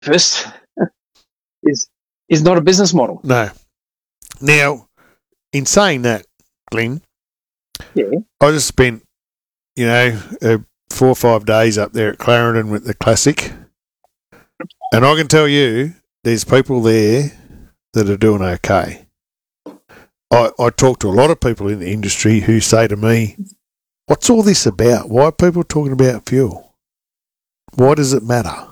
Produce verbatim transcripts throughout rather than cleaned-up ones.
breakfast is is not a business model. No. Now, in saying that, Glenn, yeah, I just spent, you know, uh, four or five days up there at Clarendon with the Classic, and I can tell you, there's people there that are doing okay. I, I talk to a lot of people in the industry who say to me, what's all this about? Why are people talking about fuel? Why does it matter?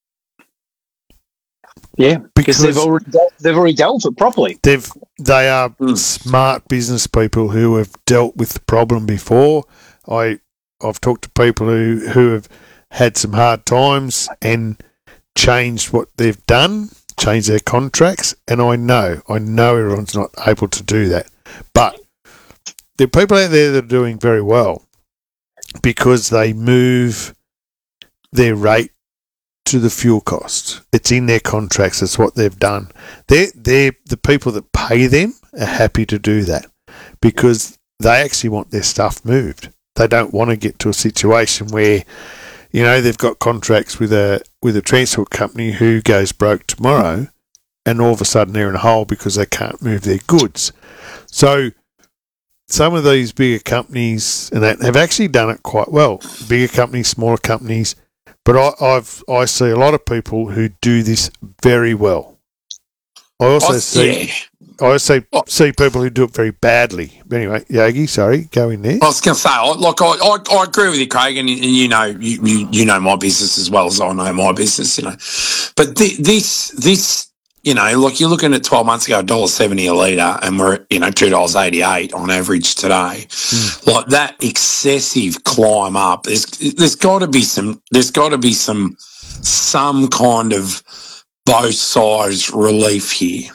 Yeah, because, because they've already dealt, they've already dealt it properly. They've they are mm. smart business people who have dealt with the problem before. I I've talked to people who, who have had some hard times and changed what they've done, changed their contracts, and I know I know everyone's not able to do that, but there are people out there that are doing very well because they move their rate to the fuel cost. It's in their contracts. It's what they've done. They're, they're the people that pay them are happy to do that because they actually want their stuff moved. They don't want to get to a situation where, you know, they've got contracts with a with a transport company who goes broke tomorrow and all of a sudden they're in a hole because they can't move their goods. So some of these bigger companies and that have actually done it quite well. Bigger companies, smaller companies. But I, I've I see a lot of people who do this very well. I also I, see yeah. I also oh. see people who do it very badly. Anyway, Yogi, sorry, go in there. I was going to say, look, I, I, I agree with you, Craig, and, and you know you, you you know my business as well as I know my business, you know. But th- this this you know, look, you're looking at twelve months ago, one dollar seventy a litre, and we're at, you know, two dollars eighty-eight on average today. Mm. Like that excessive climb up, there's there's got to be some there's got to be some some kind of both sides relief here.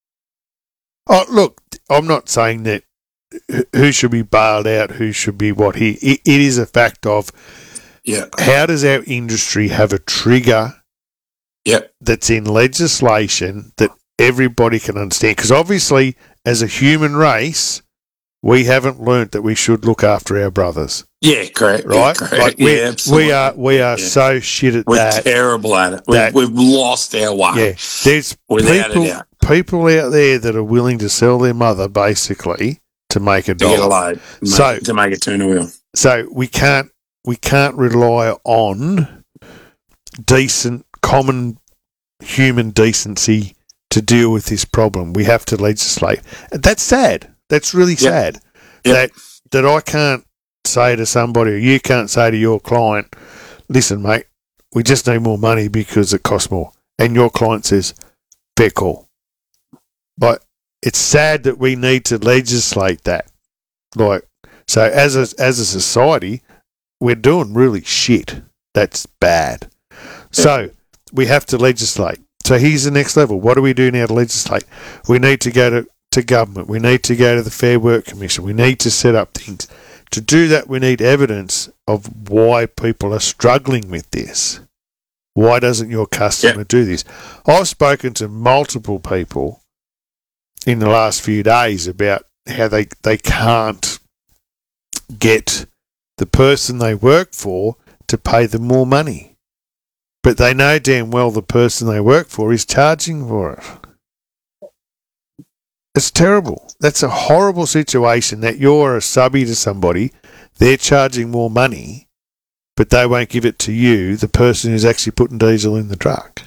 Oh, look, I'm not saying that who should be bailed out, who should be what here. It, it is a fact of yeah. How does our industry have a trigger Yep. that's in legislation that everybody can understand? Because obviously, as a human race, we haven't learnt that we should look after our brothers. Yeah, correct. Right? Yeah, correct. Like we, yeah, we are we are yeah. so shit at We're that. We're terrible at it. That, we've, we've lost our way. Yeah, there's people, people out there that are willing to sell their mother, basically, to make a dollar. To get a load. So, to make a turn wheel. So we can't, we can't rely on decent, common human decency to deal with this problem. We have to legislate. That's sad. That's really yep. sad. Yep. That that I can't say to somebody, or you can't say to your client, listen, mate, we just need more money because it costs more. And your client says, fair call. But it's sad that we need to legislate that. Like, so as a, as a society, we're doing really shit. That's bad. So we have to legislate. So here's the next level. What do we do now to legislate? We need to go to, to government. We need to go to the Fair Work Commission. We need to set up things. To do that, we need evidence of why people are struggling with this. Why doesn't your customer yep. do this? I've spoken to multiple people in the last few days about how they, they can't get the person they work for to pay them more money. But they know damn well the person they work for is charging for it. It's terrible. That's a horrible situation that you're a subby to somebody, they're charging more money, but they won't give it to you, the person who's actually putting diesel in the truck.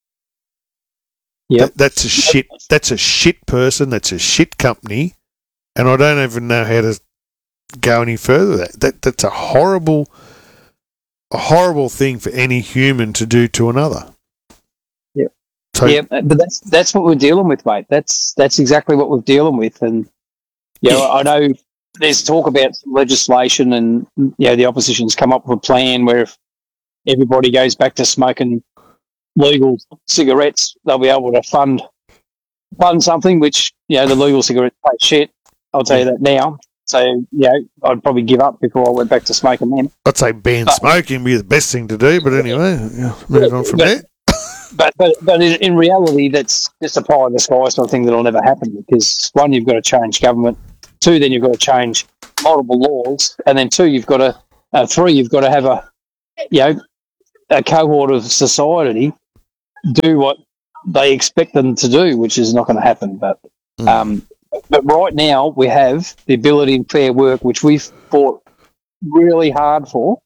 Yep. That, that's a shit. That's a shit person. That's a shit company, and I don't even know how to go any further. That that that's a horrible, a horrible thing for any human to do to another. Yeah. So, yeah, but that's that's what we're dealing with, mate. That's that's exactly what we're dealing with, and you know, I know there's talk about some legislation, and you know, the opposition's come up with a plan where if everybody goes back to smoking legal cigarettes, they'll be able to fund fund something, which, you know, the legal cigarettes pay shit. I'll tell you that now. So, you know, I'd probably give up before I went back to smoking them. I'd say ban but, smoking would be the best thing to do, but anyway, yeah, move on from but, there. but, but, but in reality, that's just a pie in the sky sort of thing that'll never happen, because, one, you've got to change government. Two, then you've got to change multiple laws. And then two, you've got to, uh, three, you've got to have a, you know, a cohort of society do what they expect them to do, which is not going to happen. But Mm. um, but right now we have the ability in Fair Work, which we've fought really hard for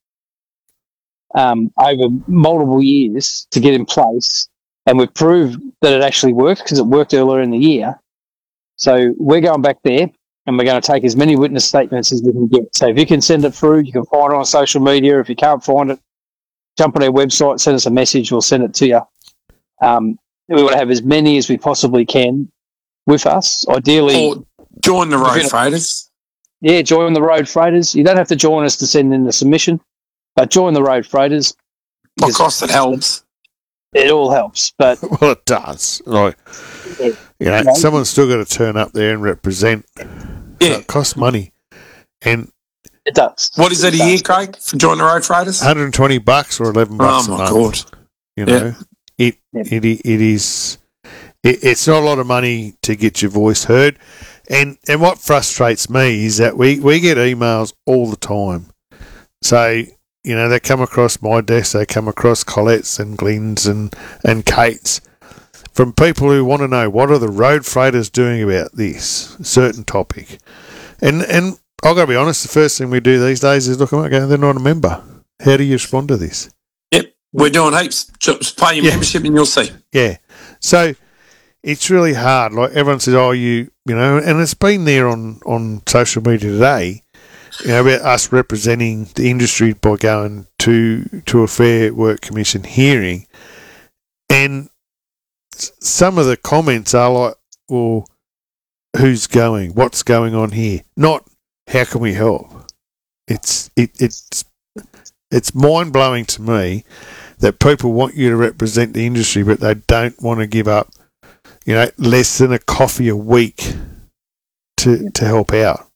um, over multiple years to get in place, and we've proved that it actually works because it worked earlier in the year. So we're going back there, and we're going to take as many witness statements as we can get. So if you can send it through, you can find it on social media. If you can't find it, jump on our website, send us a message, we'll send it to you. Um, we want to have as many as we possibly can with us, ideally. Or join the road freighters. Yeah, join the road freighters. You don't have to join us to send in the submission, but join the road freighters. Of course, it helps. It all helps, but Well, it does. Like, Yeah. you know, Yeah. someone's still got to turn up there and represent. Yeah. So it costs money. And it does. What is it a does. year, Craig, for join the road freighters? one hundred twenty bucks or eleven bucks Oh, a my month. God. You Yeah. know, it, Yep. it it is. It, it's not a lot of money to get your voice heard, and and what frustrates me is that we we get emails all the time. So you know they come across my desk, they come across Colette's and Glenn's and and Kate's from people who want to know what are the road freighters doing about this certain topic, and and I've got to be honest, the first thing we do these days is look at them and go, they're not a member. How do you respond to this? Yep, we're doing heaps. Just pay your Yeah. membership and you'll see. Yeah. So it's really hard. Like everyone says, oh, you, you know, and it's been there on, on social media today, you know, about us representing the industry by going to, to a Fair Work Commission hearing. And s- some of the comments are like, well, who's going? What's going on here? Not how can we help? It's, it, it's, it's mind blowing to me that people want you to represent the industry, but they don't want to give up, you know, less than a coffee a week to to help out.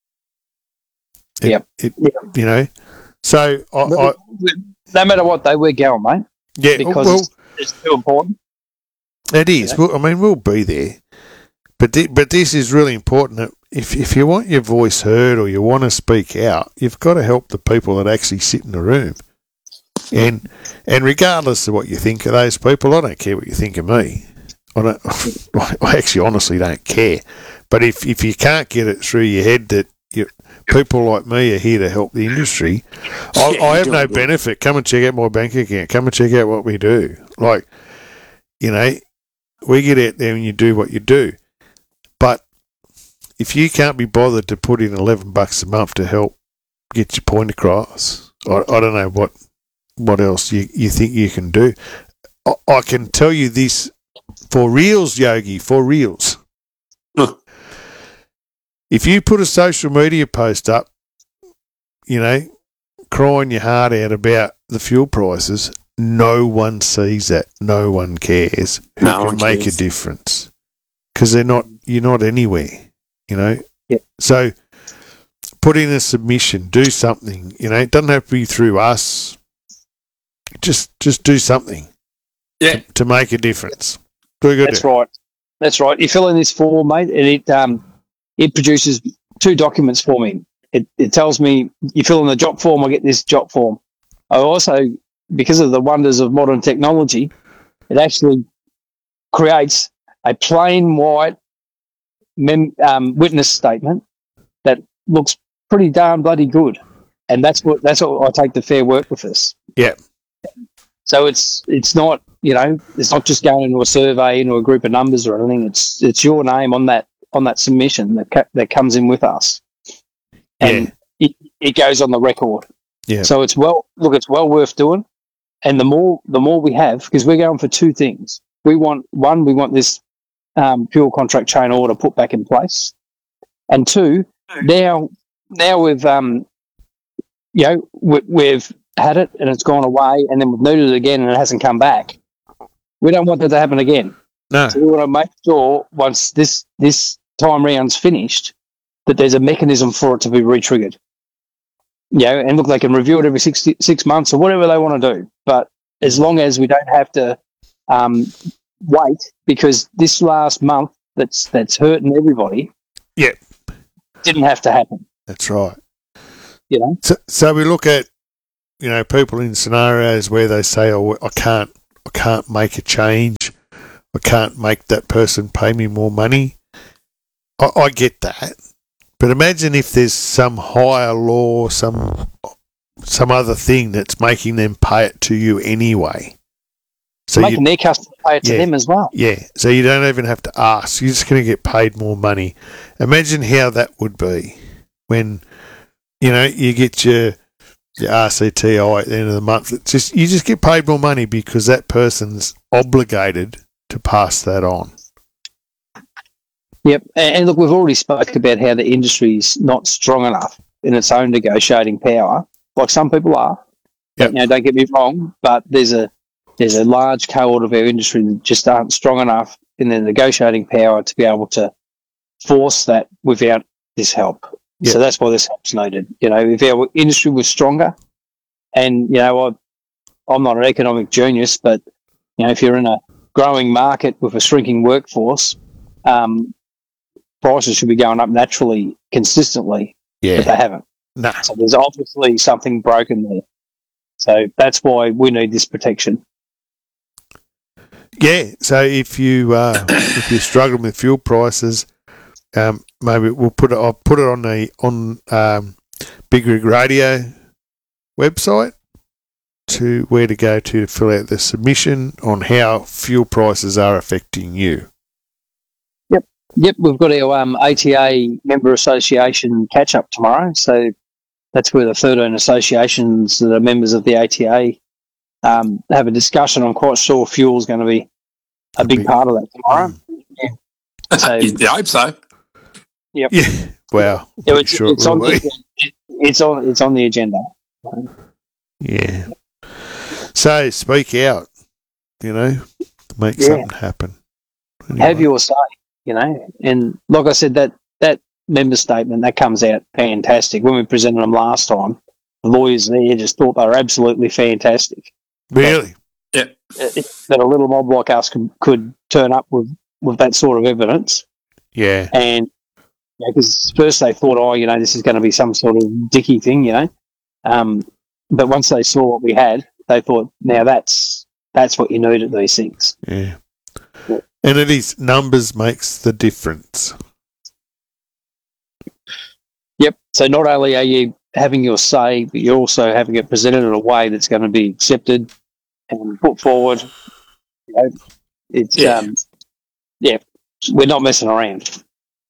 It, Yep. It, Yep. You know, so I, I No matter what, they we're going, mate, yeah, because well, it's, it's too important. it is. Yeah. Well, I mean, we'll be there, but thi- but this is really important. That if if you want your voice heard or you want to speak out, you've got to help the people that actually sit in the room. And and regardless of what you think of those people, I don't care what you think of me. I don't. I actually honestly don't care. But if if you can't get it through your head that you, people like me are here to help the industry, I, Yeah, I you have do no it. benefit. Come and check out my bank account. Come and check out what we do. Like, you know, we get out there and you do what you do. But if you can't be bothered to put in eleven bucks a month to help get your point across, I, I don't know what what else you, you think you can do. I, I can tell you this for reals, Yogi, for reals. Huh. If you put a social media post up, you know, crying your heart out about the fuel prices, no one sees that. No one cares. Who No can one make cares. a difference? Because they're not. You're not anywhere. You know. Yep. So put in a submission. Do something. You know, it doesn't have to be through us. Just just do something. Yeah. To make a difference. Do good. That's right. That's right. You fill in this form, mate, and it um it produces two documents for me. It it tells me you fill in the job form, I get this job form. I also, because of the wonders of modern technology, it actually creates a plain white mem- um, witness statement that looks pretty darn bloody good, and that's what that's what I take to Fair Work with us. Yeah. So it's it's not, you know, it's not just going into a survey into a group of numbers or anything. It's it's your name on that on that submission that ca- that comes in with us, and it, it goes on the record. Yeah. So it's well look, it's well worth doing, and the more the more we have, because we're going for two things. We want one, we want this um, fuel contract chain order put back in place, and two, now now we've um, you know we, we've had it and it's gone away, and then we've needed it again and it hasn't come back. We don't want that to happen again. No. So we want to make sure once this this time round's finished that there's a mechanism for it to be re-triggered. You know, and look, they can review it every six six months or whatever they want to do. But as long as we don't have to um, wait, because this last month that's that's hurting everybody. Yeah. Didn't have to happen. That's right. You know. So, so we look at, you know, people in scenarios where they say, "Oh, I can't, I can't make a change. I can't make that person pay me more money. I, I get that. But imagine if there's some higher law, some some other thing that's making them pay it to you anyway. So making you, their customer pay it to yeah, them as well. Yeah, so you don't even have to ask. You're just going to get paid more money. Imagine how that would be when, you know, you get your your R C T I at the end of the month. It's just you just get paid more money because that person's obligated to pass that on. Yep, and, and look, we've already spoke about how the industry's not strong enough in its own negotiating power, like some people are. Yep. You know, don't get me wrong, but there's a there's a large cohort of our industry that just aren't strong enough in their negotiating power to be able to force that without this help. Yep. So that's why this help's needed. You know, if our industry was stronger, and, you know, I, I'm not an economic genius, but, you know, if you're in a growing market with a shrinking workforce, um, prices should be going up naturally, consistently, Yeah. but they haven't. Nah. So there's obviously something broken there. So that's why we need this protection. Yeah, so if you uh, if you're struggling with fuel prices, um, maybe we'll put it. I'll put it on the on um, Big Rig Radio website to where to go to fill out the submission on how fuel prices are affecting you. Yep, yep. We've got our um, A T A member association catch up tomorrow, so that's where the thirteen associations that are members of the A T A um, have a discussion. I'm quite sure fuel is going to be a big part of that tomorrow. Mm. Yeah. So, I hope so. Yep. Yeah. Wow. Yeah, it's, sure it's it on will be. the, it's on it's on the agenda. Yeah. So speak out, you know, make Yeah. something happen. Anyway. Have your say, you know. And like I said, that that member statement that comes out fantastic. When we presented them last time, the lawyers there just thought they were absolutely fantastic. Really? Yeah. That a little mob like us could, could turn up with, with that sort of evidence. Yeah. And because you know, first they thought, oh, you know, this is going to be some sort of dicky thing, you know. Um, but once they saw what we had, they thought, now that's that's what you need at these things. Yeah. Yeah. And it is numbers makes the difference. Yep. So not only are you having your say, but you're also having it presented in a way that's going to be accepted and put forward. You know, it's Yeah. um, yeah, we're not messing around.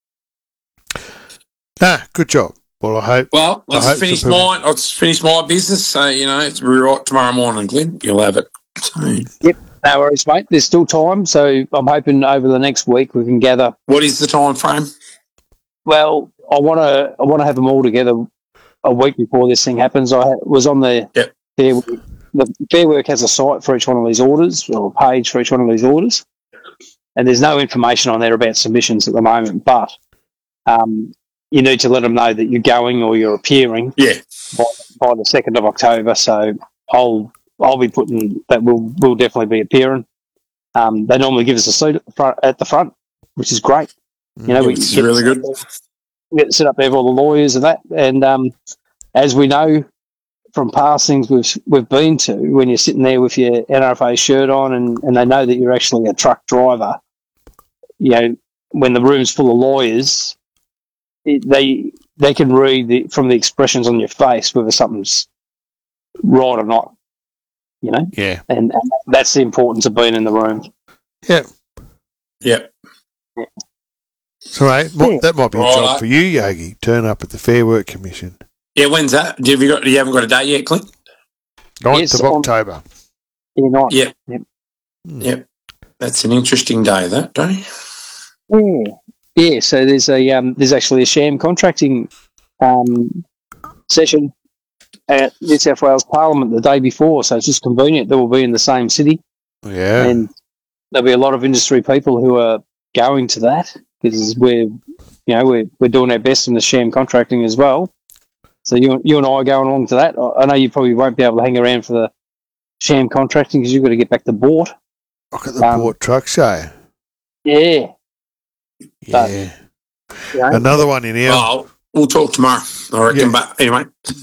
Ah, good job. Well, I hope. Well, I let's hope finish for people- my. Let's finish my business. So you know, it's be right tomorrow morning, Glenn. You'll have it. So, No worries, mate. There's still time, so I'm hoping over the next week we can gather. what is the time frame? Well, I want to I want to have them all together a week before this thing happens. I was on the Yep. Fair, the Fair Work has a site for each one of these orders, or a page for each one of these orders, and there's no information on there about submissions at the moment. But um, you need to let them know that you're going or you're appearing Yeah. by, by the second of October. So I'll I'll be putting that we'll we'll definitely be appearing. Um, they normally give us a seat at the front, at the front which is great. You know, Yeah, we which is get really to- good. We get to sit up there with all the lawyers and that. And um, as we know from past things we've we've been to, when you're sitting there with your N R F A shirt on and, and they know that you're actually a truck driver, you know, when the room's full of lawyers, it, they they can read the, from the expressions on your face whether something's right or not. You know, Yeah. and, and that's the importance of being in the room. Yeah. Yeah. So, mate, what, Yeah. that might be a Right. job for you, Yogi. Turn up at the Fair Work Commission. Yeah. When's that? Do you, have you got? You haven't got a date yet, Clint? ninth Yes, of on- October. You're not. Yeah. Yep. Hmm. Yep. That's an interesting day, that don't you? Yeah. Yeah. So there's a um, there's actually a sham contracting um, session at New South Wales Parliament the day before. So it's just convenient that we'll be in the same city, Yeah. and there'll be a lot of industry people who are going to that because we're you know we're we're doing our best in the sham contracting as well. So you you and I are going along to that. I I know you probably won't be able to hang around for the sham contracting because you've got to get back to Bort. Look at the um, Port Truck Show. Yeah. But- Yeah. You know, Another one in here. Oh, we'll talk tomorrow. I reckon. Yeah. But anyway,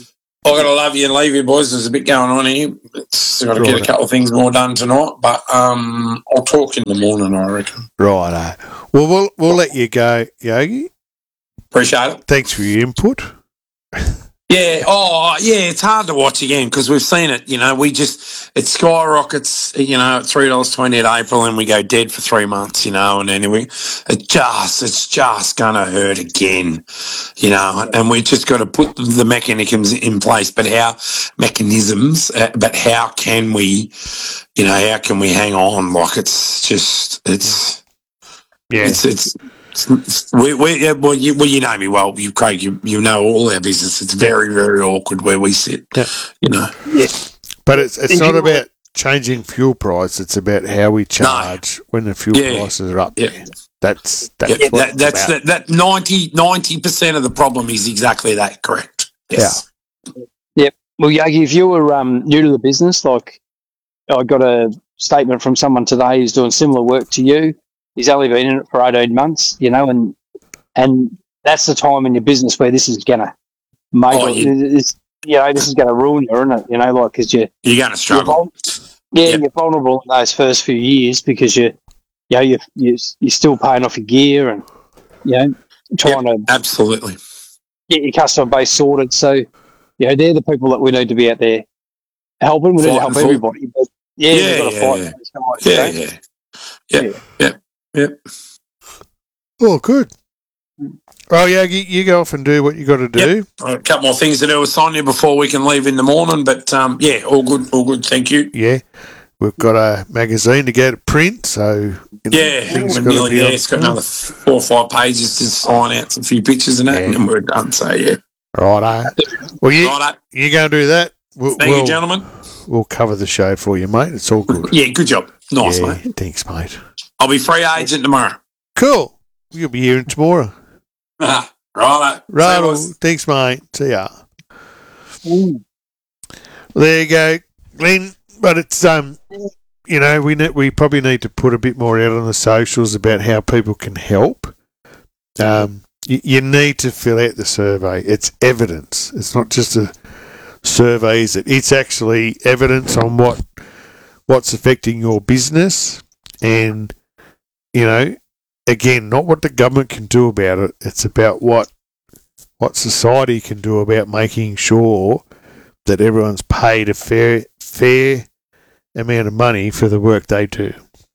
I've got to love you and leave you, boys. There's a bit going on here. It's got to get a couple of things more done tonight, but um, I'll talk in the morning, I reckon. Righto. Well, we'll we'll let you go, Yogi. Appreciate it. Thanks for your input. Yeah, oh, yeah, it's hard to watch again because we've seen it, you know, we just, it skyrockets, you know, at three dollars twenty at April and we go dead for three months, you know, and anyway, it just, it's just going to hurt again, you know, and we just got to put the mechanisms in place, but how, mechanisms, uh, but how can we, you know, how can we hang on? Like it's just, it's, yeah, it's, it's, We, we, yeah, well, you, well, you know me well, you, Craig. You, you know all our business. It's very, very awkward where we sit. Yeah. You know. Yeah. But it's it's not about changing fuel price. It's about how we charge no. when the fuel yeah. prices are up yeah. there. That's that's yeah, what that, that's about. that. That ninety percent of the problem is exactly that. Correct. Yes. Yeah. Yep. Well, Yogi, if you were um, new to the business, like I got a statement from someone today who's doing similar work to you. He's only been in it for eighteen months, you know, and and that's the time in your business where this is going to make oh, it, you, it's, you know, this is going to ruin you, isn't it? You know, like, because you, you're going to struggle. You're yeah, yep. You're vulnerable in those first few years because you, you know, you, you, you're still paying off your gear and, you know, trying yep, to absolutely get your customer base sorted. So, you know, they're the people that we need to be out there helping. We need to help everybody. But yeah, yeah, we've got to yeah, fight. Yeah, guys, yeah, yeah. Yeah, yeah, yeah, yeah. Oh, good. Oh, yeah, you, you go off and do what you got to do. Yep. A couple more things to do with Sonia before we can leave in the morning, but um, yeah, all good, all good. Thank you. Yeah, we've got a magazine to go to print, so you know, yeah, things we're got nearly to be there. on. It's got another four or five pages to sign out some few pictures and that, yeah. and then we're done. So yeah, righto. Well, you righto. You go and do that. We'll, Thank we'll, you, gentlemen. We'll cover the show for you, mate. It's all good. Yeah, good job. Nice, yeah, mate. Thanks, mate. I'll be free agent tomorrow. Cool. You'll be hearing tomorrow. Ah, right. Right. Thanks, mate. See ya. Mm. There you go, Glenn. But it's um, you know, we ne- we probably need to put a bit more out on the socials about how people can help. Um, you, you need to fill out the survey. It's evidence. It's not just a survey, is it? It's actually evidence on what what's affecting your business, and you know. Again, not what the government can do about it. It's about what what society can do about making sure that everyone's paid a fair fair amount of money for the work they do.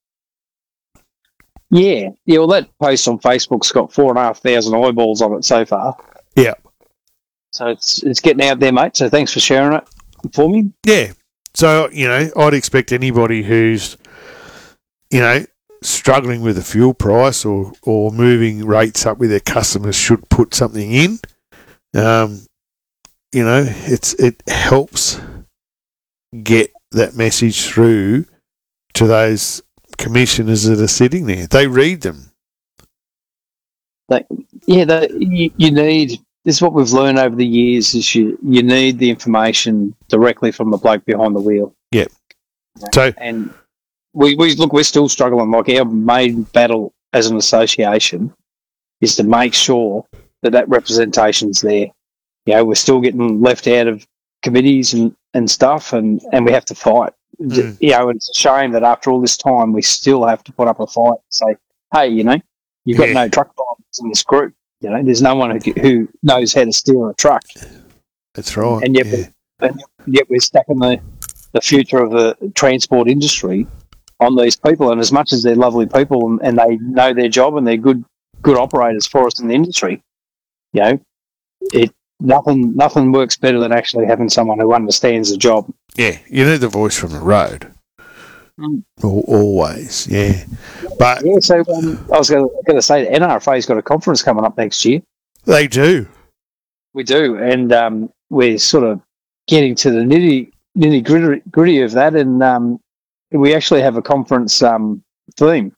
Yeah, yeah. Well, that post on Facebook's got four and a half thousand eyeballs on it so far. Yeah. So it's it's getting out there, mate. So thanks for sharing it for me. Yeah. So you know, I'd expect anybody who's you know. struggling with the fuel price or, or moving rates up with their customers should put something in. Um, you know, it's it helps get that message through to those commissioners that are sitting there. They read them. They, yeah, they, you, you need, this is what we've learned over the years, is you, you need the information directly from the bloke behind the wheel. Yeah. So, and We, we look, we're still struggling. Like our main battle as an association is to make sure that that representation's there. You know, we're still getting left out of committees and, and stuff, and, and we have to fight. Mm. You know, it's a shame that after all this time, we still have to put up a fight and say, hey, you know, you've got yeah. no truck drivers in this group. You know, there's no one who, who knows how to steer a truck. That's right. And yet, yeah. we're, and yet we're stuck in the, the future of the transport industry on these people, and as much as they're lovely people and, and they know their job and they're good good operators for us in the industry, you know, it nothing nothing works better than actually having someone who understands the job. Yeah, you need the voice from the road. Mm. Always, yeah. But yeah, so um, I was going to say the N R F A's got a conference coming up next year. They do. We do, and um, we're sort of getting to the nitty nitty gritty, gritty of that, and um, we actually have a conference um, theme.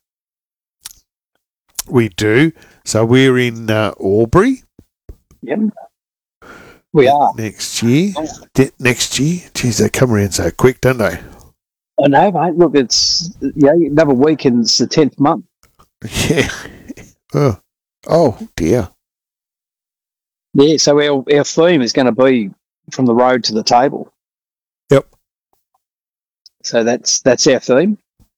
We do. So we're in uh, Albury. Yep. We are. Next year. De- next year. Jeez, they come around so quick, don't they? I know, mate. Look, it's yeah, another week and it's the tenth month. Yeah. Oh, oh dear. Yeah, so our, our theme is going to be from the road to the table. Yep. So that's that's our theme.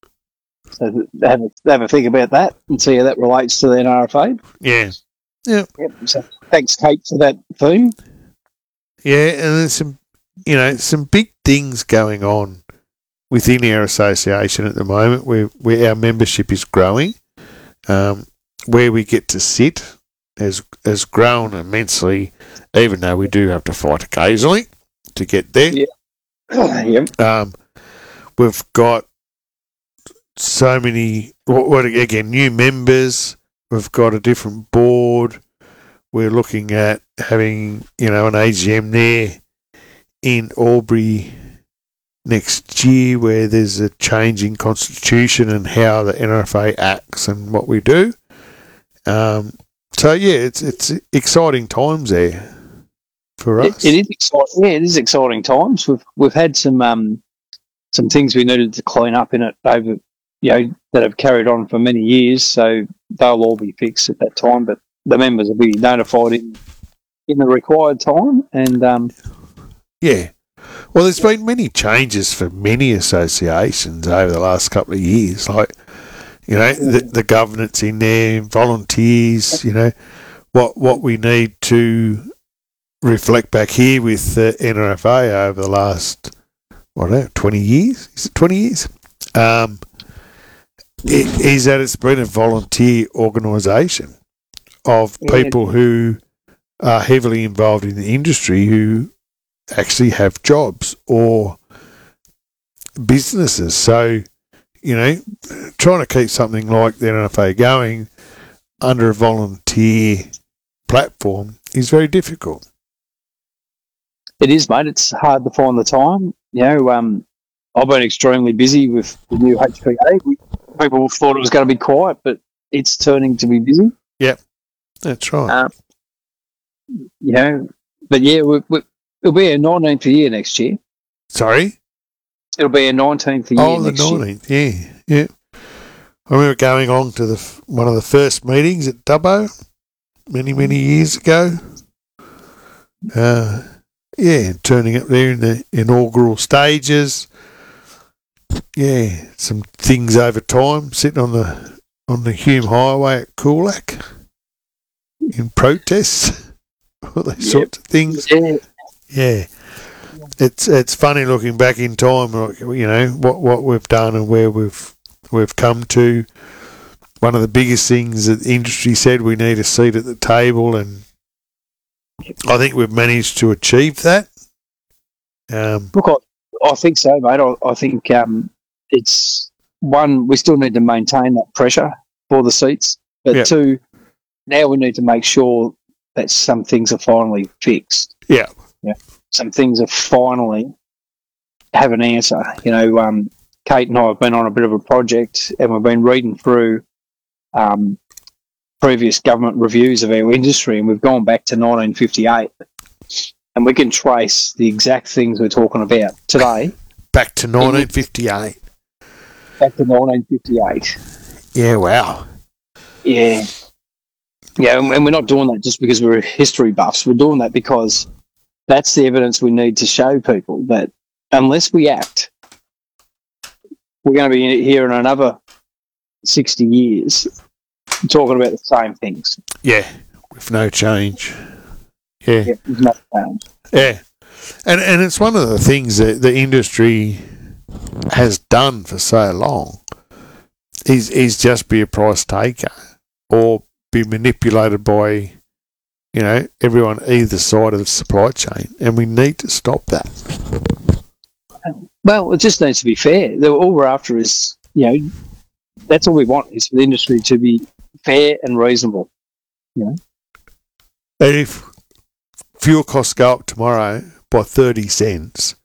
So have a, have a think about that and see how that relates to the N R F A. Yeah. Yep. Yep. So thanks, Kate, for that theme. Yeah, and there's some, you know, some big things going on within our association at the moment where, where our membership is growing, um, where we get to sit has, has grown immensely, even though we do have to fight occasionally to get there. Yeah. Yep. Um, we've got so many, what, what again, new members. We've got a different board. We're looking at having, you know, an A G M there in Albury next year where there's a change in constitution and how the N R F A acts and what we do. Um, so, yeah, it's it's exciting times there for us. It, it is exciting. Yeah, it is exciting times. We've we've had some um, some things we needed to clean up in it over, you know, that have carried on for many years. So they'll all be fixed at that time. But the members will be notified in in the required time. And um, yeah, well, there's been many changes for many associations over the last couple of years. Like, you know, the, the governance in there, volunteers. You know, what what we need to reflect back here with the N R F A over the last, what, know, twenty years? Is it twenty years? Um, is that it's been a volunteer organisation of people who are heavily involved in the industry who actually have jobs or businesses. So, you know, trying to keep something like the N R F A going under a volunteer platform is very difficult. It is, mate. It's hard to find the time. You know, um, I've been extremely busy with the new H P A. We, people thought it was going to be quiet, but it's turning to be busy. Yep, that's right. Um, you know, but yeah, we, we, it'll be our nineteenth year next year. Sorry? It'll be our nineteenth year oh, next the nineteenth, year. yeah, yeah. I remember going on to the one of the first meetings at Dubbo many, many years ago. Uh, yeah, turning up there in the inaugural stages. Yeah, some things over time, sitting on the on the Hume Highway at Coolac in protests, all those yep. sorts of things. Yeah. yeah, it's it's funny looking back in time, you know, what what we've done and where we've we've come to. One of the biggest things that the industry said, we need a seat at the table, and I think we've managed to achieve that. Um, Look, I, I think so, mate. I, I think um, it's, one, we still need to maintain that pressure for the seats, but yeah. two, now we need to make sure that some things are finally fixed. Yeah. Yeah. Some things are finally have an answer. You know, um, Kate and I have been on a bit of a project, and we've been reading through um, previous government reviews of our industry, and we've gone back to nineteen fifty-eight, and we can trace the exact things we're talking about today. Back to nineteen fifty-eight. Back to nineteen fifty-eight. Yeah, wow. Yeah. Yeah, and we're not doing that just because we're history buffs. We're doing that because that's the evidence we need to show people that unless we act, we're going to be here in another sixty years talking about the same things. Yeah, with no change. Yeah. Yeah, with no change. Yeah. And and it's one of the things that the industry has done for so long is, is just be a price taker or be manipulated by, you know, everyone either side of the supply chain, and we need to stop that. Well, it just needs to be fair. All we're after is, you know, that's all we want is for the industry to be fair and reasonable. You know? And if fuel costs go up tomorrow by thirty cents,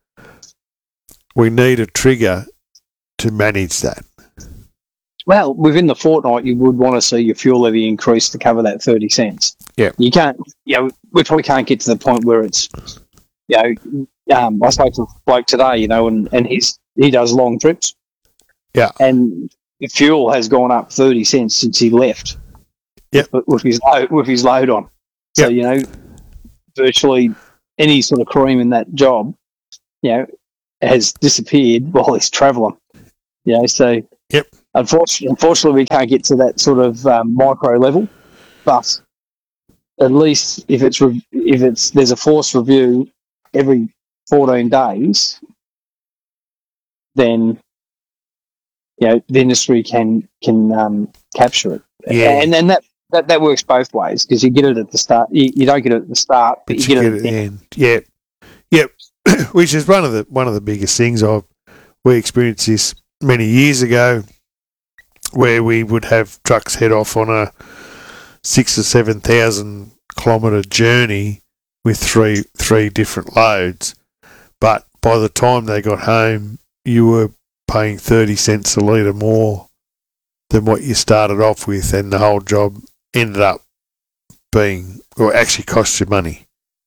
we need a trigger to manage that. Well, within the fortnight, you would want to see your fuel levy increase to cover that thirty cents. Yeah. You can't, you know, we probably can't get to the point where it's, you know, um, I spoke to a bloke today, you know, and, and he's, he does long trips. Yeah. And the fuel has gone up thirty cents since he left. Yep. With, with his load, with his load on. So, yep. you know, virtually any sort of cream in that job, you know, has disappeared while he's travelling. You know, so Yep. Unfortunately, unfortunately, we can't get to that sort of um, micro level, but at least if it's re- if it's there's a forced review every fourteen days, then you know the industry can can um, capture it. Yeah. And then that, that, that works both ways because you get it at the start. You, you don't get it at the start, but, But you get, it at the end. Yeah, yep. Which is one of the one of the biggest things I've we experienced this many years ago, where we would have trucks head off on a six or seven thousand kilometre journey with three three different loads, but by the time they got home, you were paying thirty cents a litre more than what you started off with, and the whole job ended up being, or actually cost you money.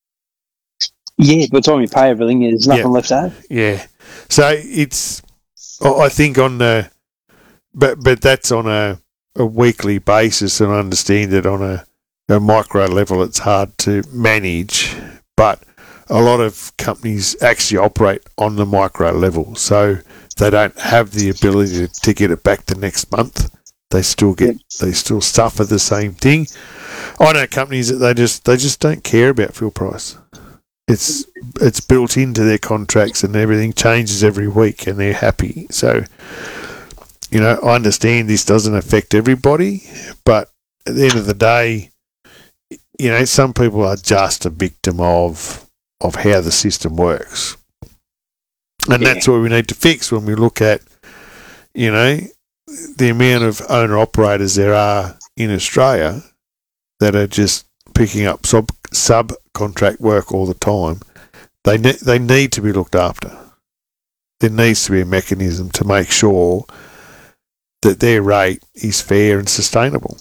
Yeah, by the time you pay everything, there's nothing Yeah. left over. Yeah. So it's, I think on the, but but that's on a, a weekly basis, and I understand that on a, a micro level it's hard to manage, but a lot of companies actually operate on the micro level, so they don't have the ability to, to get it back the next month. They still get, they still suffer the same thing. I know companies that they just they just don't care about fuel price. It's it's built into their contracts, and everything changes every week, and they're happy. So, you know, I understand this doesn't affect everybody, but at the end of the day, you know, some people are just a victim of of how the system works. And Yeah. that's what we need to fix when we look at, you know, the amount of owner-operators there are in Australia that are just picking up sub subcontract work all the time. They ne- they need to be looked after. There needs to be a mechanism to make sure that their rate is fair and sustainable.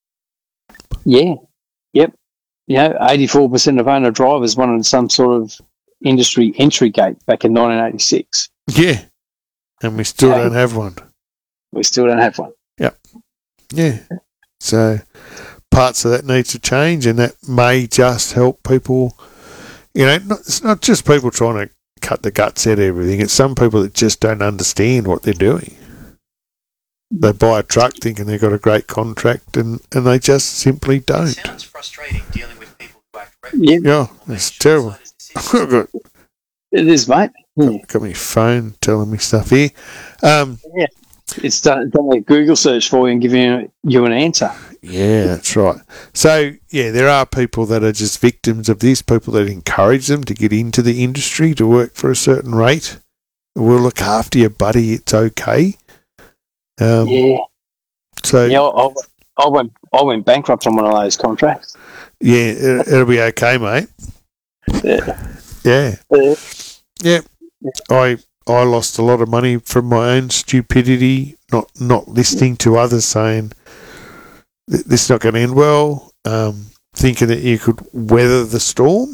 Yeah, yep. You know, eighty-four percent of owner drivers wanted some sort of industry entry gate back in nineteen eighty-six. Yeah, and we still Yeah. don't have one. We still don't have one. Yeah, so parts of that need to change, and that may just help people. You know, not, it's not just people trying to cut the guts out of everything. It's some people that just don't understand what they're doing. They buy a truck thinking they've got a great contract, and, and they just simply It don't. sounds frustrating dealing with people who act recklessly. Yeah, Yeah, it's terrible. I've got, it is, mate. Yeah. got my phone telling me stuff here. Um, It's done, done a Google search for you and giving you, you an answer. Yeah, that's right. So, yeah, there are people that are just victims of this, people that encourage them to get into the industry to work for a certain rate. We'll look after you, buddy. It's okay. Um, Yeah. So, Yeah, I, I, I went I went bankrupt on one of those contracts. yeah, it, it'll be okay, mate. Yeah. Yeah. Uh, Yeah. I I lost a lot of money from my own stupidity, not not listening to others saying "Th- this is not going to end well, um, thinking that you could weather the storm.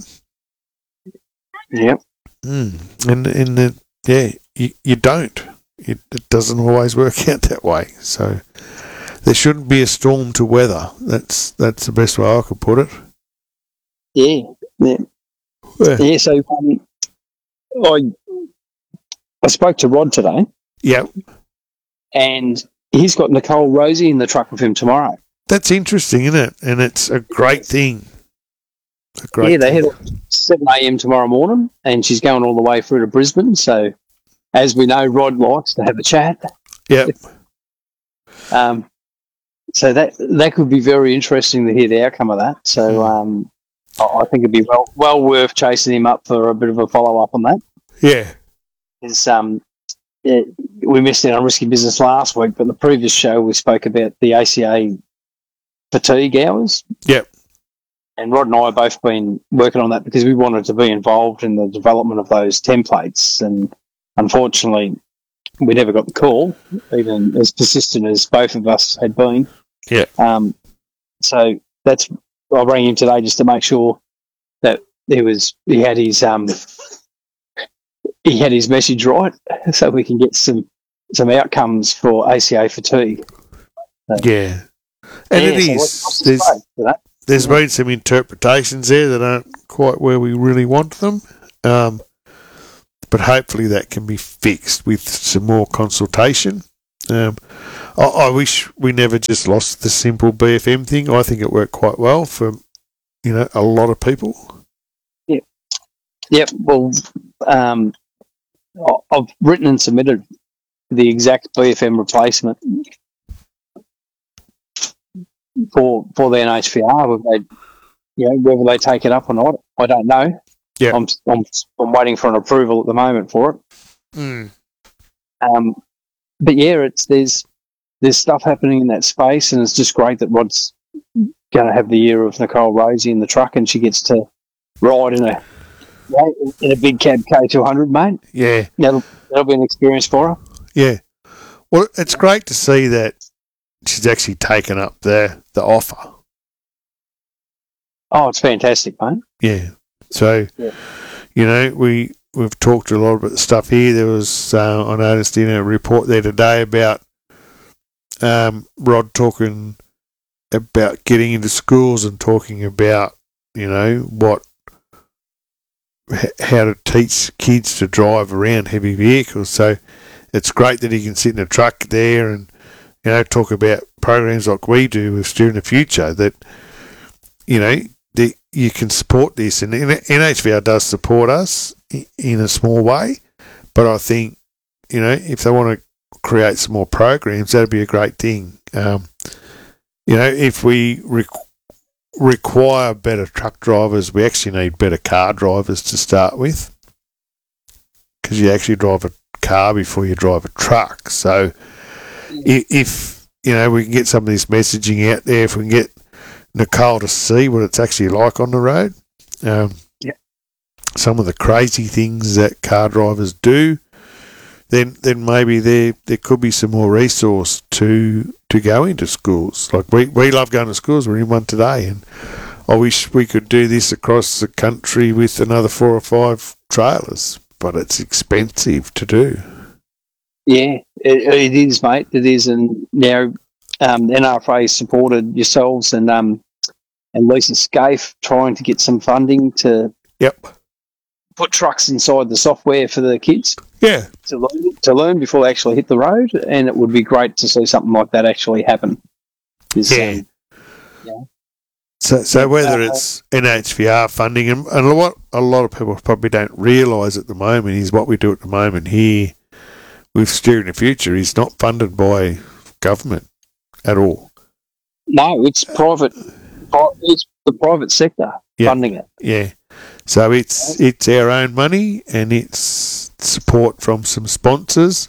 Yep. Mm. And and the, yeah, you, you don't. It, it doesn't always work out that way. So there shouldn't be a storm to weather. That's that's the best way I could put it. Yeah. Yeah. Yeah. Yeah. So um, I I spoke to Rod today, Yeah, and he's got Nicole Rosie in the truck with him tomorrow. that's interesting, isn't it? And it's a great thing. A great yeah, they thing. head off seven a.m. tomorrow morning, and she's going all the way through to Brisbane. So, as we know, Rod likes to have a chat. Yeah. Um, so that that could be very interesting to hear the outcome of that. So, um, I, I think it'd be well well worth chasing him up for a bit of a follow up on that. Yeah. Is um, yeah, we missed out on risky business last week, but the previous show we spoke about the A C A fatigue hours. Yep. And Rod and I have both been working on that because we wanted to be involved in the development of those templates. And unfortunately, we never got the call, even as persistent as both of us had been. Yeah. Um, so that's, I rang him today just to make sure that he was, he had his, um, he had his message right so we can get some, some outcomes for A C A fatigue. Yeah. And Yeah, it so is. what's- what's the There's, space for that? there's been some interpretations there that aren't quite where we really want them. Um, but hopefully that can be fixed with some more consultation. Um, I, I wish we never just lost the simple B F M thing. I think it worked quite well for, you know, a lot of people. Yep. Yep. Well, um, I- I've written and submitted the exact B F M replacement for for the N H V R. Whether they, you know, whether they take it up or not, I don't know. Yeah. I'm, I'm I'm waiting for an approval at the moment for it. Mm. Um, but yeah, it's there's there's stuff happening in that space, and it's just great that Rod's going to have the year of Nicole Rosie in the truck, and she gets to ride in a in a big cab K two hundred, mate. Yeah. That'll that'll be an experience for her. Yeah. Well, it's great to see that she's actually taken up the the offer. Oh, it's fantastic, mate. Yeah. So, Yeah. you know, we, we've talked a lot about the stuff here. There was, uh, I noticed in a report there today about um, Rod talking about getting into schools and talking about, you know, what, h- how to teach kids to drive around heavy vehicles. So it's great that he can sit in a truck there and, you know, talk about programs like we do with Steering the Future that, you know, the, you can support this, and N H V R does support us in a small way, but I think, you know, if they want to create some more programs, that'd be a great thing. Um, you know, if we re- require better truck drivers, we actually need better car drivers to start with, because you actually drive a car before you drive a truck. So if, if, you know, we can get some of this messaging out there, if we can get Nicole to see what it's actually like on the road. Um, yeah. Some of the crazy things that car drivers do, then then maybe there there could be some more resource to to go into schools. Like we, we love going to schools. We're in one today, and I wish we could do this across the country with another four or five trailers, but it's expensive to do. Yeah, it, it is, mate. It is, and now um, N R F A supported yourselves and um. and Lisa Scaife trying to get some funding to Yep. put trucks inside the software for the kids Yeah. to learn, to learn before they actually hit the road, and it would be great to see something like that actually happen. Is, Yeah. um, yeah. So, so whether Uh, it's N H V R funding, and, and what a lot of people probably don't realise at the moment is what we do at the moment here with Steering the Future is not funded by government at all. No, it's private. It's the private sector Yeah. funding it. Yeah. So it's it's our own money, and it's support from some sponsors.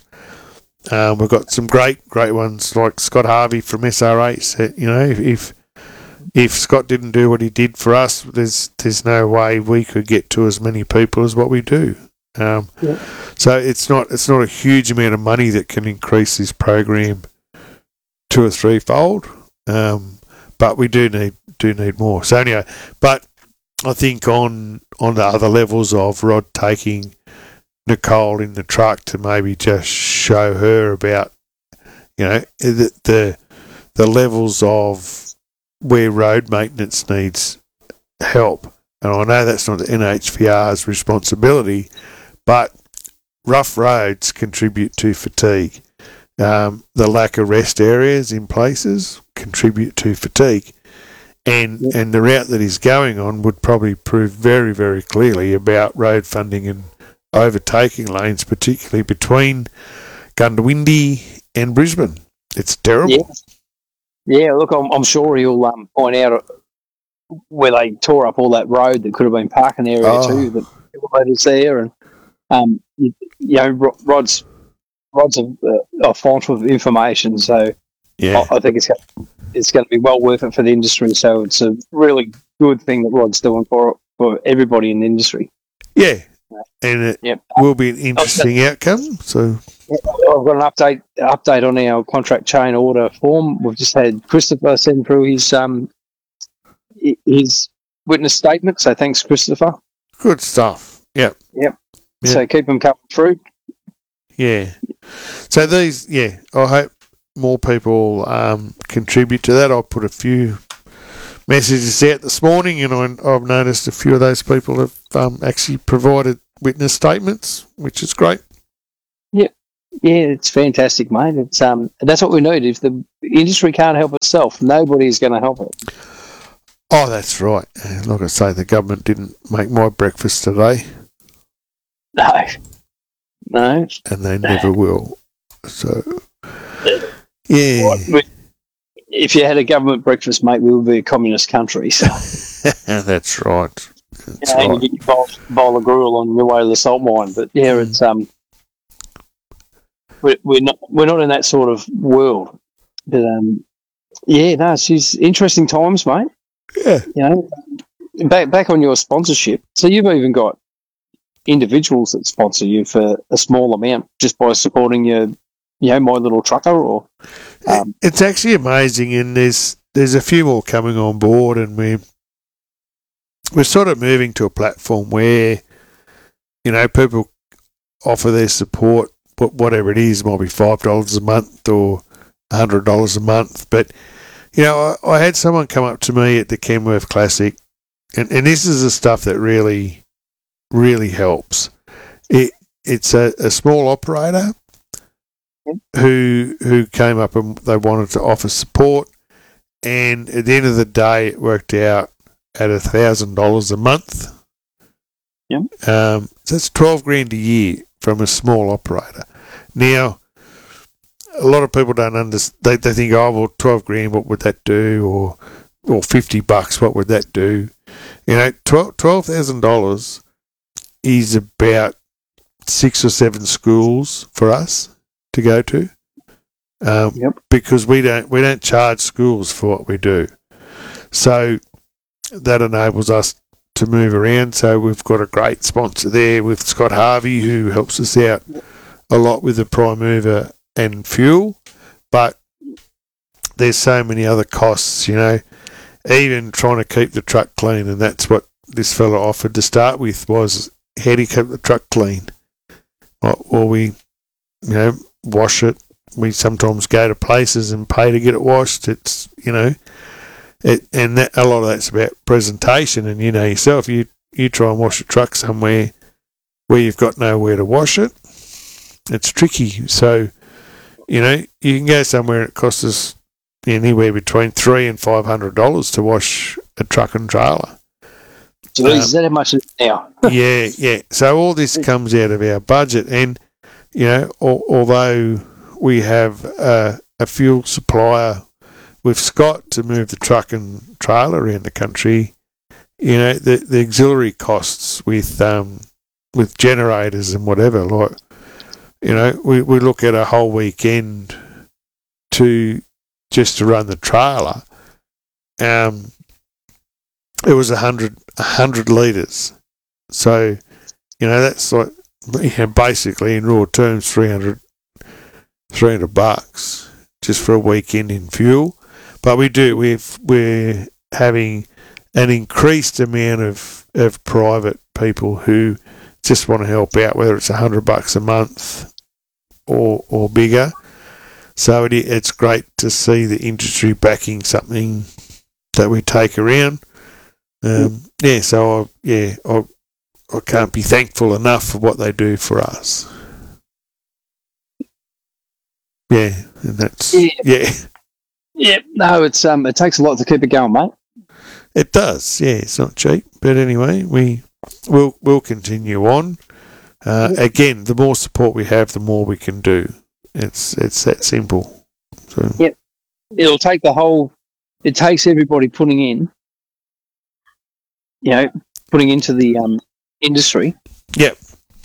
Um, we've got some great great ones like Scott Harvey from S R eight. So, you know, if, if if Scott didn't do what he did for us, there's there's no way we could get to as many people as what we do. Um, Yeah. So it's not it's not a huge amount of money that can increase this program two or threefold. Um, but we do need do need more. So anyway, but I think on on the other levels of Rod taking Nicole in the truck to maybe just show her about, you know, the the, the levels of where road maintenance needs help. And I know that's not the N H V R's responsibility, but rough roads contribute to fatigue. Um, the lack of rest areas in places contribute to fatigue. And Yep. and the route that he's going on would probably prove very, very clearly about road funding and overtaking lanes, particularly between Gundawindi and Brisbane. It's terrible. Yeah. Yeah, look, I'm, I'm sure he'll um, point out where they tore up all that road that could have been parking area Oh. too, the elevators there, and um, you, you know, Ro- Rod's Rod's a, a font of information, so Yeah. I, I think it's gonna, it's going to be well worth it for the industry. So it's a really good thing that Rod's doing for for everybody in the industry. Yeah. And it Yep. will be an interesting outcome. So, I've got an update update on our contract chain order form. We've just had Christopher send through his um hi- his witness statement. So thanks, Christopher. good stuff. Yep. Yeah. So keep them coming through. Yeah. So these, yeah, I hope more people um, contribute to that. I'll put a few messages out this morning, and I, I've noticed a few of those people have um, actually provided witness statements, which is great. Yeah, it's fantastic, mate. It's um, that's what we need. If the industry can't help itself, nobody's going to help it. Oh, that's right. Like I say, the government didn't make my breakfast today. No, no, and they never will. So, yeah. If you had a government breakfast, mate, we would be a communist country. So that's right. That's you know, right. you get your bowl, bowl of gruel on your way to the salt mine. But yeah, mm. it's um, we're, we're not we're not in that sort of world. But um, yeah, no, it's just interesting times, mate. Yeah, you know, back back on your sponsorship. So you've even got individuals that sponsor you for a small amount just by supporting your, you know, My Little Trucker. Or um, it's actually amazing, and there's there's a few more coming on board, and we we're sort of moving to a platform where, you know, people offer their support, but whatever it is, might be five dollars a month or a hundred dollars a month. But you know, I, I had someone come up to me at the Kenworth Classic, and, and this is the stuff that really, really helps. It it's a, a small operator who who came up and they wanted to offer support, and at the end of the day, it worked out at a thousand dollars a month. Yep. Um, so that's twelve grand a year from a small operator. Now, a lot of people don't understand. They they think, oh well, twelve grand, what would that do? Or or fifty bucks, what would that do? You know, twelve thousand dollars is about six or seven schools for us to go to. Um, yep. Because we don't we don't charge schools for what we do, so that enables us to move around. So we've got a great sponsor there with Scott Harvey, who helps us out a lot with the prime mover and fuel, but there's so many other costs, you know, even trying to keep the truck clean, and that's what this fella offered to start with, was how do you keep the truck clean? Well, we, you know, wash it. We sometimes go to places and pay to get it washed. It's, you know, it, and that, a lot of that's about presentation, and you know yourself, you, you try and wash a truck somewhere where you've got nowhere to wash it, it's tricky. So, you know, you can go somewhere and it costs us anywhere between three and five hundred dollars to wash a truck and trailer. Jeez, um, is that how much it is now? yeah, yeah. So all this comes out of our budget, and you know, al- although we have uh, a fuel supplier with Scott to move the truck and trailer around the country, you know, the the auxiliary costs with um with generators and whatever, like, you know, we, we look at a whole weekend to just to run the trailer. Um, it was a hundred a hundred litres, so you know that's like, you know, basically in raw terms three hundred, three hundred bucks just for a weekend in fuel. But we do we've we're having an increased amount of of private people who just want to help out, whether it's a hundred bucks a month or or bigger. So it, it's great to see the industry backing something that we take around. Um, yeah, so I, yeah, I, I can't be thankful enough for what they do for us. Yeah, and that's yeah, yeah. Yeah, no, it's um, it takes a lot to keep it going, mate. It does. Yeah, it's not cheap, but anyway, we we'll we'll continue on. Uh, again, the more support we have, the more we can do. It's it's that simple. So. Yep. It'll take the whole. It takes everybody putting in. You know, putting into the um industry. Yep.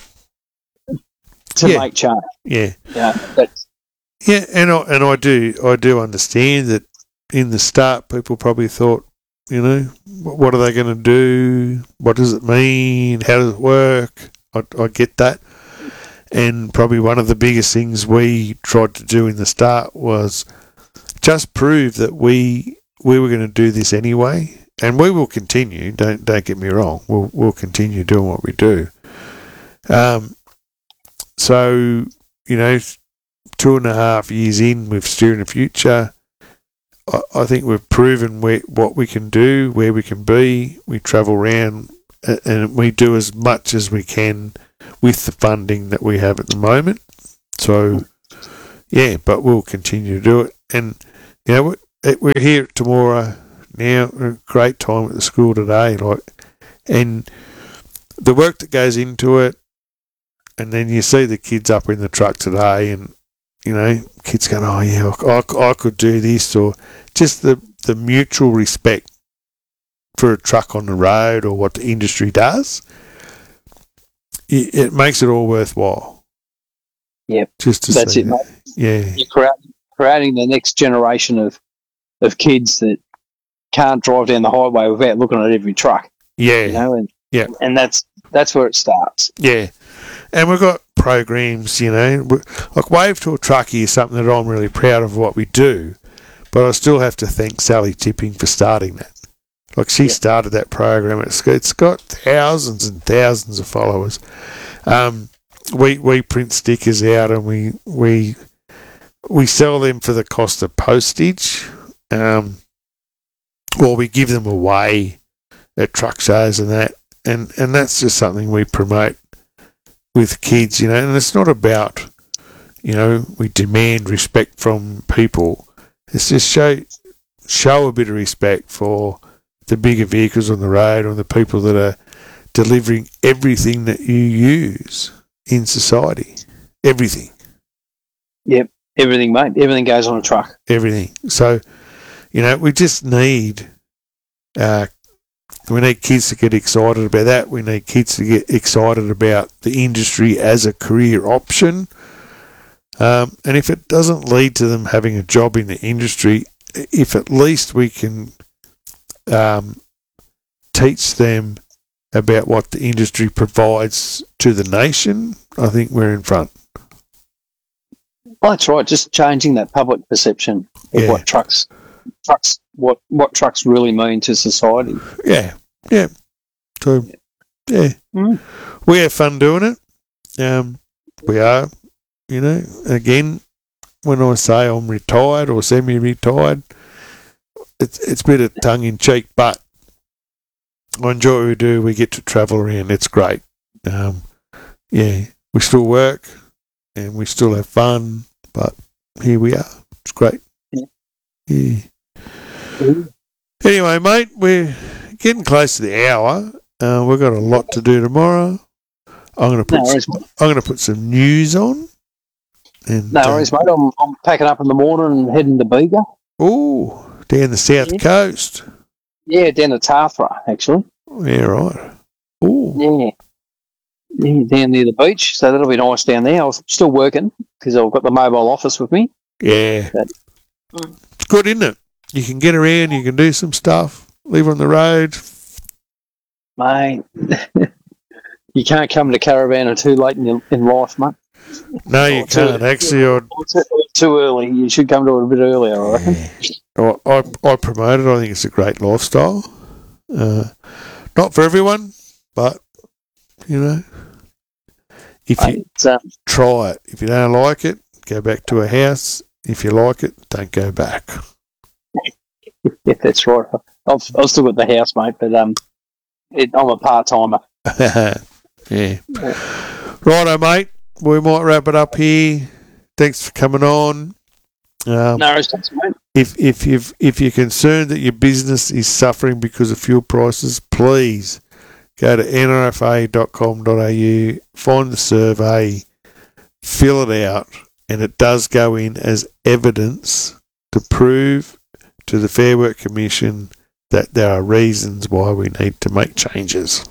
To yeah. make change. Yeah. Yeah. That's. Yeah, and I and I do I do understand that in the start people probably thought, you know, what are they going to do? What does it mean? How does it work? I, I get that. And probably one of the biggest things we tried to do in the start was just prove that we we were going to do this anyway, and we will continue. Don't don't get me wrong. We'll we'll continue doing what we do. Um. So you know, two and a half years in with Steering the Future, I, I think we've proven where, what we can do, where we can be. We travel around and we do as much as we can with the funding that we have at the moment. So, yeah, but we'll continue to do it. And, you know, we're here at Temora now, a great time at the school today, like, and the work that goes into it, and then you see the kids up in the truck today, and, you know, kids going, oh, yeah, I, I could do this, or just the, the mutual respect for a truck on the road or what the industry does, it, it makes it all worthwhile. Yep, just to that's see it, mate. Yeah, you're creating, creating the next generation of of kids that can't drive down the highway without looking at every truck. Yeah, you know, and yeah, and that's that's where it starts. Yeah, and we've got programs, you know, like Wave to a Truckie is something that I'm really proud of what we do, but I still have to thank Sally Tipping for starting that. Like, she yeah. started that program. It's it's got thousands and thousands of followers. Um, we we print stickers out and we we we sell them for the cost of postage. Um, or we give them away at truck shows and that, and and that's just something we promote with kids, you know. And it's not about, you know, we demand respect from people. It's just show show a bit of respect for the bigger vehicles on the road, or the people that are delivering everything that you use in society. Everything. Yep, everything, mate. Everything goes on a truck. Everything. So, you know, we just need, uh, we need kids to get excited about that. We need kids to get excited about the industry as a career option. Um, and if it doesn't lead to them having a job in the industry, if at least we can um, teach them about what the industry provides to the nation, I think we're in front. Well, that's right. Just changing that public perception of Yeah. what trucks, trucks, what what trucks really mean to society. Yeah, yeah. So, yeah, Mm. we have fun doing it. Um, we are, you know. Again, when I say I'm retired or semi-retired, it's it's a bit of tongue in cheek, but I enjoy what we do. We get to travel around. It's great. Um, yeah, we still work and we still have fun, but here we are. It's great. Yeah. Yeah. Mm. Anyway, mate, we're getting close to the hour. Uh, we've got a lot to do tomorrow. I'm going to put No worries, some, I'm going to put some news on. And, No uh, worries, mate. I'm, I'm packing up in the morning and heading to Bega. Oh, down the south Yeah. coast. Yeah, down to Tathra, actually. Yeah, right. Oh, Yeah. Yeah, down near the beach, so that'll be nice down there. I'm still working because I've got the mobile office with me. yeah. But, mm. It's good, isn't it? You can get around, you can do some stuff, live on the road. Mate, you can't come to Caravan too late in, your, in life, mate. No, you Or too- can't. Actually, I'd, or too, or too early. You should come to it a bit earlier, I reckon. I, I, I promote it. I think it's a great lifestyle. Uh, not for everyone, but, you know, if you Mate, it's, um, try it. If you don't like it, go back to a house. If you like it, don't go back. yeah, that's right. I've, I've still got the house, mate, but um, it, I'm a part-timer. Yeah. Righto, mate. We might wrap it up here. Thanks for coming on. Um, No worries, thanks, mate. if if you've, if you're concerned that your business is suffering because of fuel prices, please go to N R F A dot com dot A U, find the survey, fill it out, and it does go in as evidence to prove to the Fair Work Commission that there are reasons why we need to make changes.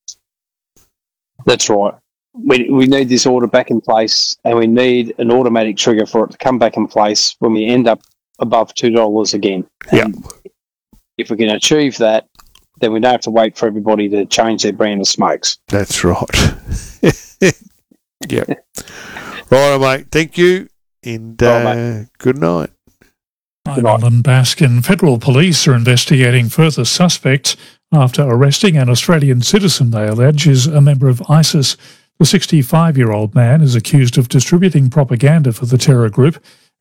That's right. We we need this order back in place, and we need an automatic trigger for it to come back in place when we end up above two dollars again. Yeah. And if we can achieve that, then we don't have to wait for everybody to change their brand of smokes. That's right. Yeah. Right, mate. Thank you, and uh, Right, good night. I'm Alan Baskin. Federal police are investigating further suspects after arresting an Australian citizen they allege is a member of ISIS. The sixty-five-year-old man is accused of distributing propaganda for the terror group.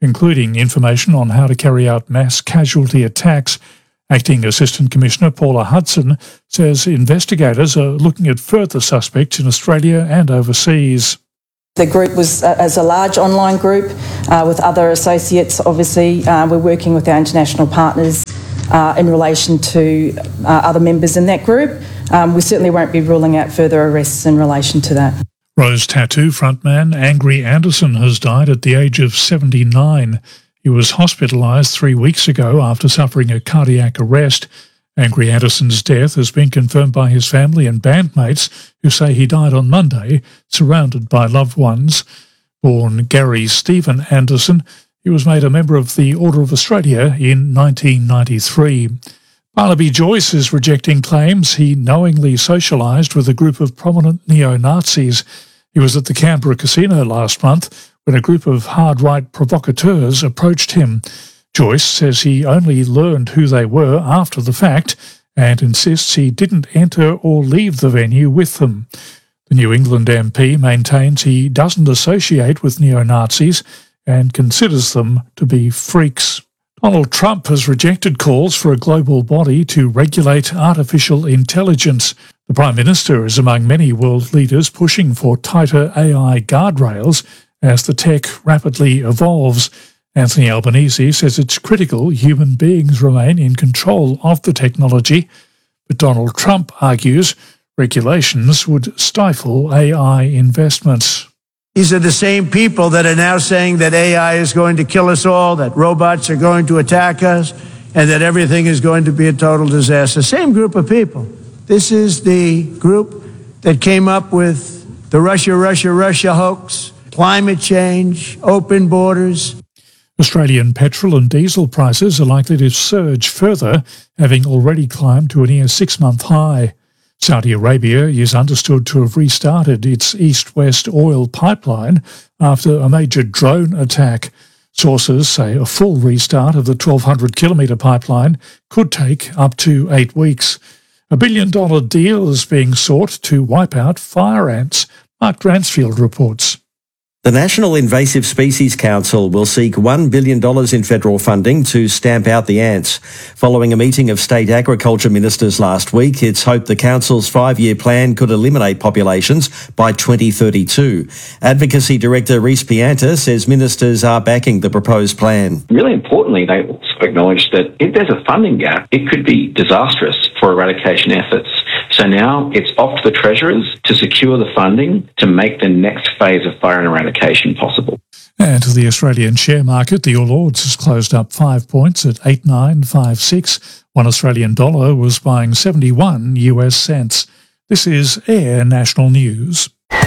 including information on how to carry out mass casualty attacks. Acting Assistant Commissioner Paula Hudson says investigators are looking at further suspects in Australia and overseas. The group was uh, as a large online group uh, with other associates. Obviously, uh, we're working with our international partners uh, in relation to uh, other members in that group. Um, we certainly won't be ruling out further arrests in relation to that. Rose Tattoo frontman Angry Anderson has died at the age of seventy-nine. He was hospitalised three weeks ago after suffering a cardiac arrest. Angry Anderson's death has been confirmed by his family and bandmates, who say he died on Monday, surrounded by loved ones. Born Gary Stephen Anderson, he was made a member of the Order of Australia in nineteen ninety-three. Barnaby Joyce is rejecting claims he knowingly socialised with a group of prominent neo-Nazis. He was at the Canberra Casino last month when a group of hard-right provocateurs approached him. Joyce says he only learned who they were after the fact and insists he didn't enter or leave the venue with them. The New England M P maintains he doesn't associate with neo-Nazis and considers them to be freaks. Donald Trump has rejected calls for a global body to regulate artificial intelligence. The Prime Minister is among many world leaders pushing for tighter A I guardrails as the tech rapidly evolves. Anthony Albanese says it's critical human beings remain in control of the technology, but Donald Trump argues regulations would stifle A I investments. These are the same people that are now saying that A I is going to kill us all, that robots are going to attack us, and that everything is going to be a total disaster. Same group of people. This is the group that came up with the Russia, Russia, Russia hoax, climate change, open borders. Australian petrol and diesel prices are likely to surge further, having already climbed to a near six-month high. Saudi Arabia is understood to have restarted its east-west oil pipeline after a major drone attack. Sources say a full restart of the twelve hundred kilometre pipeline could take up to eight weeks. A billion-dollar deal is being sought to wipe out fire ants. Mark Dransfield reports. The National Invasive Species Council will seek one billion dollars in federal funding to stamp out the ants. Following a meeting of state agriculture ministers last week, it's hoped the council's five-year plan could eliminate populations by twenty thirty-two. Advocacy Director Reece Pianta says ministers are backing the proposed plan. Really importantly, they also acknowledge that if there's a funding gap, it could be disastrous for eradication efforts. So now it's off to the treasurers to secure the funding to make the next phase of fire and eradication possible. And to the Australian share market, the All Ords has closed up five points at eight nine five six. One Australian dollar was buying seventy-one U S cents. This is Air National News.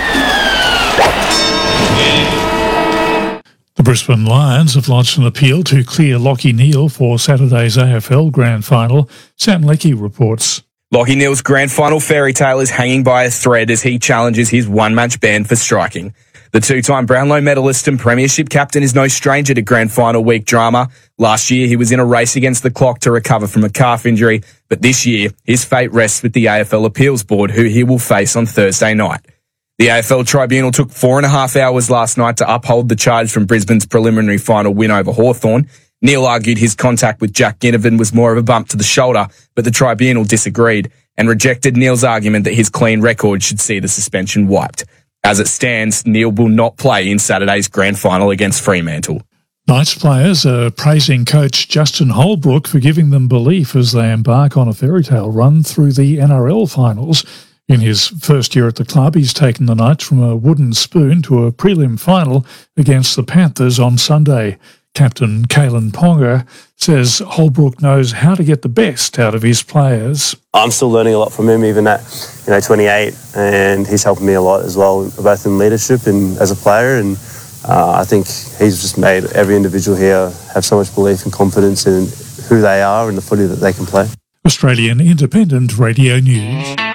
The Brisbane Lions have lodged an appeal to clear Lachie Neale for Saturday's A F L Grand Final. Sam Leckie reports. Lachie Neale's grand final fairy tale is hanging by a thread as he challenges his one-match ban for striking. The two-time Brownlow medalist and premiership captain is no stranger to grand final week drama. Last year, he was in a race against the clock to recover from a calf injury, but this year, his fate rests with the A F L Appeals Board, who he will face on Thursday night. The A F L Tribunal took four and a half hours last night to uphold the charge from Brisbane's preliminary final win over Hawthorn. Neale argued his contact with Jack Ginnivan was more of a bump to the shoulder, but the tribunal disagreed and rejected Neale's argument that his clean record should see the suspension wiped. As it stands, Neale will not play in Saturday's grand final against Fremantle. Knights players are praising coach Justin Holbrook for giving them belief as they embark on a fairy tale run through the N R L finals. In his first year at the club, he's taken the Knights from a wooden spoon to a prelim final against the Panthers on Sunday. Captain Kalen Ponga says Holbrook knows how to get the best out of his players. I'm still learning a lot from him, even at you know twenty-eight, and he's helping me a lot as well, both in leadership and as a player. And uh, I think he's just made every individual here have so much belief and confidence in who they are and the footy that they can play. Australian Independent Radio News.